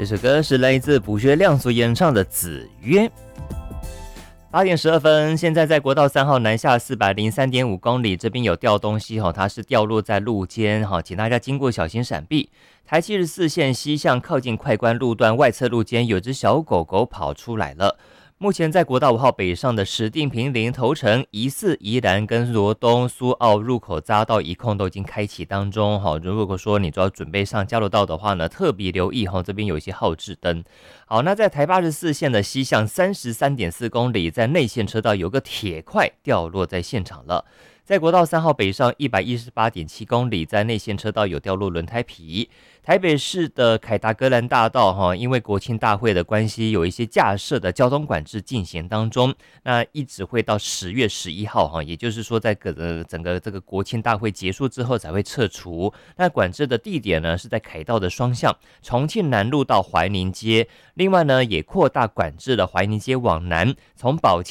这首歌是来自卜学亮所演唱的《子曰》。8点12分，现在在国道3号南下403.5公里，这边有掉东西它是掉落在路肩请大家经过小心闪避。台74线西向靠近快关路段外侧路肩有只小狗狗跑出来了。目前在国道5号北上的石碇坪林头城、宜4、宜兰跟罗东、苏澳入口匝道一控都已经开启当中如果说你就要准备上交流道的话呢，特别留意这边有一些号志灯。好，那在台84线的西向33.4公里，在内线车道有个铁块掉落在现场了。在国道3号北上118.7公里，在内线车道有掉落轮胎皮。台北市的凯达格兰大道因为国庆大会的关系，有一些架设的交通管制进行当中，那一直会到10月11号也就是说在整个这个国庆大会结束之后才会撤除。那管制的地点呢是在凯道的双向，重庆南路到怀宁街，另外呢也扩大管制了怀宁街往南，从宝